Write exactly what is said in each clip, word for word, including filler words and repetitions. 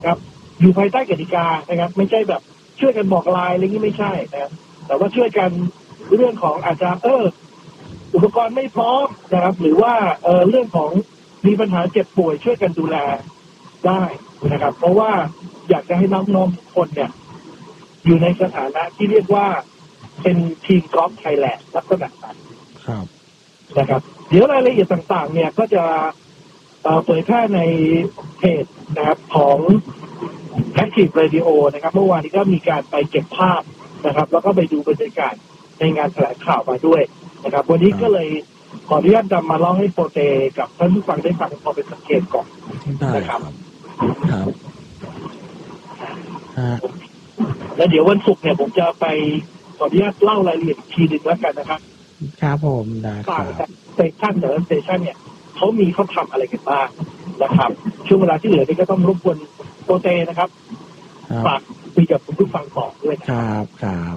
ครับอยู่ภายใต้กติกานะครับไม่ใช่แบบช่วยกันบอกลายอะไรนี้ไม่ใช่นะครับแต่ว่าช่วยกันเรื่องของอาจจะเอออุปกรณ์ไม่พร้อมนะครับหรือว่าเออเรื่องของมีปัญหาเจ็บป่วยช่วยกันดูแลได้นะครับเพราะว่าอยากจะให้น้องๆทุกคนเนี่ยอยู่ในสถานะที่เรียกว่าเป็นทีมกอล์ฟไทยแลนด์ลักษณะนั้นครับนะครับเดี๋ยวรายละเอียดต่างๆเนี่ยก็จะเผยแพร่ในเพจนะครับของ Active Radio นะครับเมื่อวานนี้ก็มีการไปเก็บภาพนะครับแล้วก็ไปดูบรรยากาศในงานแถลงข่าวมาด้วยนะครับวันนี้ก็เลยขออนุญาตนำมาเล่าให้โปรเตกับท่านผู้ฟังได้ฟังพอเป็นสังเกตก่อนนะครับครับแล้วเดี๋ยววันศุกร์เนี่ยผมจะไปขออนุญาตเล่ารายละเอียดอีกทีหนึ่งแล้วกันนะครับครับผมได้ครับสเตชันแต่ละสเตชันเนี่ยเขามีเขาทำอะไรกันบ้างนะครับช่วงเวลาที่เหลือนี่ก็ต้องรบกวนโปรเตนะครับฝากคุยกับคุณผู้ฟังต่อด้วยครับครับ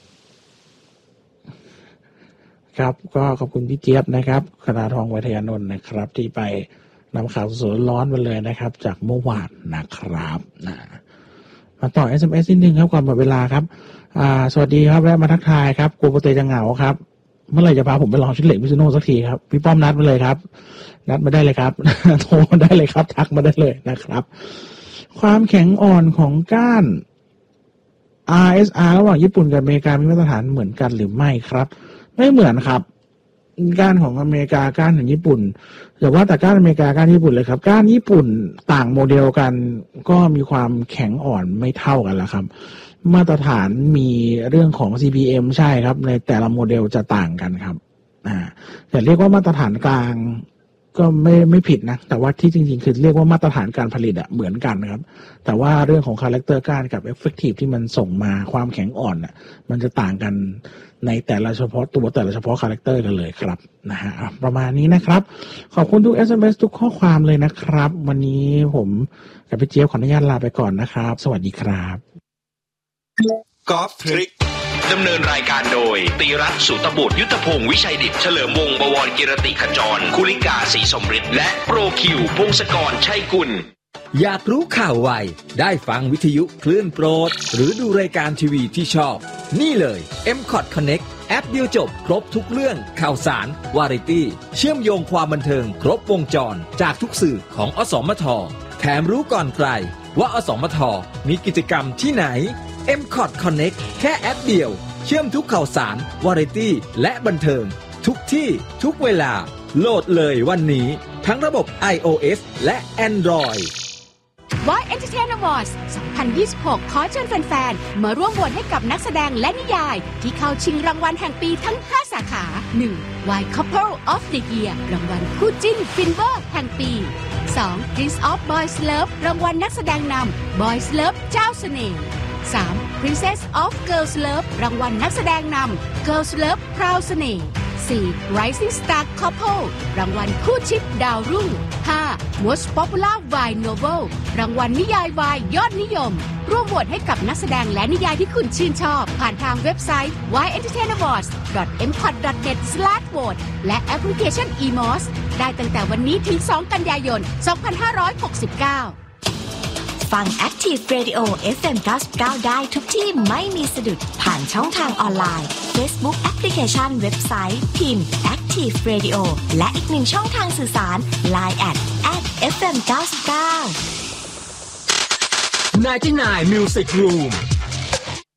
ครับก็ขอบคุณพี่เจี๊ยบนะครับคณาทองไวทยานนท์นะครับที่ไปนำข่าวสดร้อนมาเลยนะครับจากเมื่อวานนะครับนะมาต่อ เอส เอ็ม เอส นิดนึงครับก่อนหมดเวลาครับอ่าสวัสดีครับแวะมาทักทายครับกลัวโปรเตจะเหงาครับเมื่อไหร่จะพาผมไปลองชุดเหล็กมิซูโน่สักทีครับพี่ป้อมนัดมาเลยครับนัดมาได้เลยครับ โทรมาได้เลยครับทักมาได้เลยนะครับความแข็งอ่อนของก้าน อาร์ เอส อาร์ ระหว่างญี่ปุ่นกับอเมริกามีมาตรฐานเหมือนกันหรือไม่ครับไม่เหมือนครับก้านของอเมริกาก้านของญี่ปุ่นแต่ว่าแต่ก้านอเมริกาก้านญี่ปุ่นเลยครับก้านญี่ปุ่นต่างโมเดลกันก็มีความแข็งอ่อนไม่เท่ากันละครับมาตรฐานมีเรื่องของ ซี พี เอ็ม ใช่ครับในแต่ละโมเดลจะต่างกันครับอ่าแต่เรียกว่ามาตรฐานกลางก็ไม่ไม่ผิดนะแต่ว่าที่จริงๆคือเรียกว่ามาตรฐานการผลิตอะเหมือนกันครับแต่ว่าเรื่องของคาแรคเตอร์ก้านกับเอฟเฟกตีฟที่มันส่งมาความแข็งอ่อนอะมันจะต่างกันในแต่ละเฉพาะตัวแต่ละเฉพาะคาแรคเตอร์กันเลยครับนะฮะประมาณนี้นะครับขอบคุณทุก เอส เอ็ม เอส ทุกข้อความเลยนะครับวันนี้ผมกับพี่เจี๊ยบขออนุญาตลาไปก่อนนะครับสวัสดีครับกอล์ฟทริคดำเนินรายการโดยตีรัตน์สุตบุตรยุทธพงศ์วิชัยดิษฐ์เฉลิมวงศ์บวรกิรติขจรคุลิกาศรีสมฤทธิ์และโปรคิวพงศกรชัยกุลอยากรู้ข่าวไวได้ฟังวิทยุคลื่นโปรดหรือดูรายการทีวีที่ชอบนี่เลย เอ็ม คอท Connect แอปเดียวจบครบทุกเรื่องข่าวสารวาไรตี้เชื่อมโยงความบันเทิงครบวงจรจากทุกสื่อของอสมทแถมรู้ก่อนใครว่าอสมทมีกิจกรรมที่ไหน เอ็ม คอท Connect แค่แอปเดียวเชื่อมทุกข่าวสารวาไรตี้และบันเทิงทุกที่ทุกเวลาโหลดเลยวันนี้ทั้งระบบ iOS และ Android Voice Entertainment Awards สองพันยี่สิบหกขอเชิญแฟนๆมาร่วมโหวตให้กับนักแสดงและนิยายที่เข้าชิงรางวัลแห่งปีทั้งห้าสาขา หนึ่ง Y Couple of the Year รางวัลคู่จิ้นฟินเวอร์แห่งปีสอง Prince of Boys Love รางวัลนักแสดงนำ Boys Love เจ้าเสน่ห์สาม Princess of Girls Love รางวัลนักแสดงนำ Girls Love พราวเสน่ห์สี่ Rising Star Couple รางวัลคู่ชิปดาวรุ่งห้า Most Popular Y Novel รางวัลนิยายวายยอดนิยมร่วมโหวตให้กับนักแสดงและนิยายที่คุณชื่นชอบผ่านทางเว็บไซต์ วาย เอ็นเตอร์เทน อวอร์ดส์ ดอท เอ็ม คอท ดอท เน็ต สแลช โหวต และแอปพลิเคชัน อี มอส ได้ตั้งแต่วันนี้ถึงสองกันยายนสองพันห้าร้อยหกสิบเก้าฟัง Active Radio เอฟ เอ็ม เก้าสิบเก้าได้ทุกที่ไม่มีสะดุดผ่านช่องทางออนไลน์ Facebook แอปพลิเคชันเว็บไซต์พิมพ์ Active Radio และอีกหนึ่งช่องทางสื่อสาร ไลน์ แอท แอท เอฟ เอ็ม เก้าสิบเก้าไนน์ตี้ไนน์ Music Room